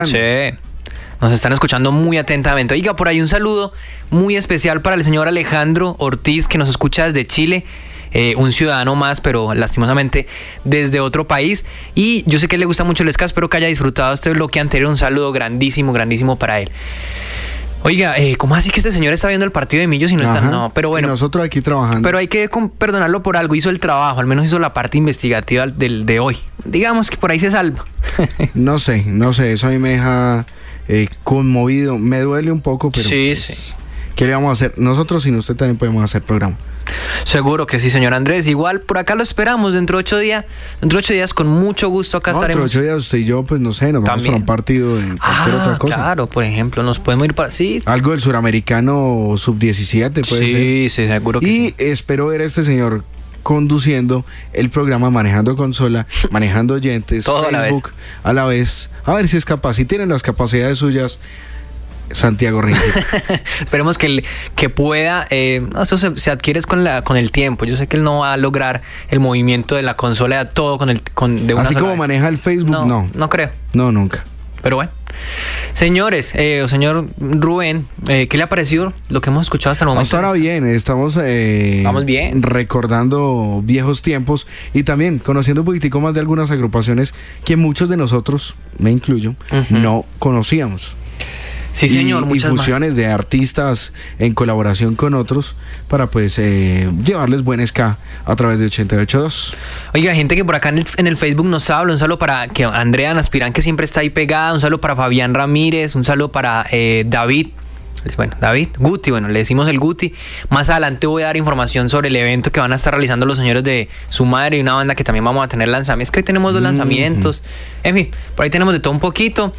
Sí, nos están escuchando muy atentamente. Oiga, por ahí un saludo muy especial para el señor Alejandro Ortiz, que nos escucha desde Chile. Un ciudadano más, pero lastimosamente desde otro país. Y yo sé que le gusta mucho el ska, espero que haya disfrutado este bloque anterior. Un saludo grandísimo, grandísimo para él. Oiga, ¿cómo así que este señor está viendo el partido de Millos y no está? No, pero bueno. Y nosotros aquí trabajando. Pero hay que perdonarlo por algo. Hizo el trabajo, al menos hizo la parte investigativa de hoy. Digamos que por ahí se salva. No sé, eso a mí me deja conmovido. Me duele un poco, pero sí, pues, sí. ¿Qué le vamos a hacer? Nosotros sin usted también podemos hacer programa. Seguro que sí, señor Andrés. Igual por acá lo esperamos dentro de 8 días. Dentro de 8 días con mucho gusto acá estaremos. Dentro de 8 días usted y yo, pues no sé, nos vamos para un partido de cualquier otra cosa. Claro, por ejemplo, nos podemos ir para... Sí. Algo del suramericano sub-17 puede ser. Sí, seguro que sí. Y espero ver a este señor conduciendo el programa, manejando consola, manejando oyentes, todo Facebook a la vez. A ver si es capaz. Si tienen las capacidades suyas, Santiago Ringo. Esperemos que pueda. Eso se adquiere con el tiempo. Yo sé que él no va a lograr el movimiento de la consola todo de una así como vez. maneja el Facebook, no creo. No, nunca. Pero bueno. Señores, señor Rubén, ¿qué le ha parecido lo que hemos escuchado hasta el momento? Hasta ahora bien, estamos vamos bien, recordando viejos tiempos y también conociendo un poquitico más de algunas agrupaciones que muchos de nosotros, me incluyo, no conocíamos. Sí, señor, y fusiones de artistas en colaboración con otros para pues llevarles buen ska a través de 88.2. Oiga, gente que por acá en el Facebook nos habla, un saludo para Andrea Naspirán, que siempre está ahí pegada, un saludo para Fabián Ramírez, un saludo para David. Bueno, David, Guti, bueno, le decimos el Guti. Más adelante voy a dar información sobre el evento que van a estar realizando los señores de Su Madre y una banda que también vamos a tener lanzamientos. Es que hoy tenemos 2 lanzamientos. En fin, por ahí tenemos de todo un poquito.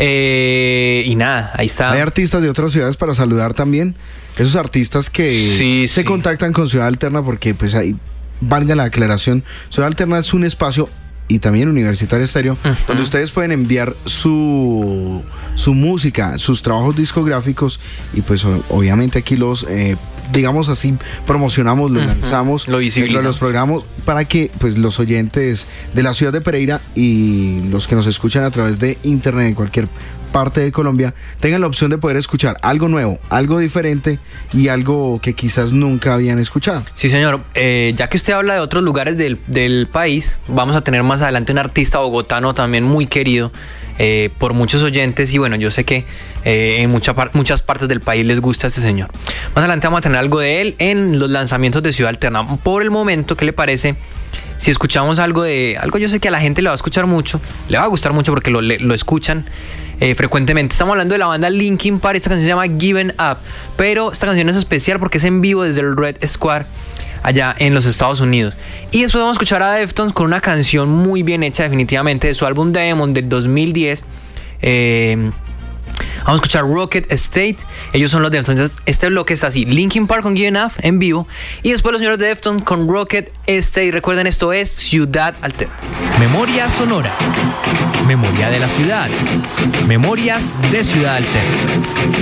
Y nada, ahí está. Hay artistas de otras ciudades para saludar también. Esos artistas que se contactan con Ciudad Alterna, porque pues ahí, valga la aclaración, Ciudad Alterna es un espacio y también Universitario Estéreo, donde ustedes pueden enviar su música, sus trabajos discográficos y pues obviamente aquí los digamos así, promocionamos, lo lanzamos, lo visibilizamos, los programas para que pues los oyentes de la ciudad de Pereira y los que nos escuchan a través de internet en cualquier parte de Colombia tengan la opción de poder escuchar algo nuevo, algo diferente y algo que quizás nunca habían escuchado. Sí, señor. Ya que usted habla de otros lugares del país, vamos a tener más adelante un artista bogotano también muy querido por muchos oyentes y bueno, yo sé que en muchas partes del país les gusta este señor. Más adelante vamos a tener algo de él en los lanzamientos de Ciudad Alterna. Por el momento, ¿qué le parece si escuchamos algo yo sé que a la gente le va a escuchar mucho, le va a gustar mucho porque lo escuchan frecuentemente? Estamos hablando de la banda Linkin Park. Esta canción se llama Given Up, pero esta canción es especial porque es en vivo desde el Red Square allá en los Estados Unidos. Y después vamos a escuchar a Deftones con una canción muy bien hecha, definitivamente, de su álbum Demon del 2010. Vamos a escuchar Rocket State. Ellos son los Deftones. Entonces, este bloque está así: Linkin Park con Given Up en vivo y después los señores de Deftones con Rocket State. Recuerden, esto es Ciudad Alterna. Memoria sonora, memoria de la ciudad, memorias de Ciudad Alterna.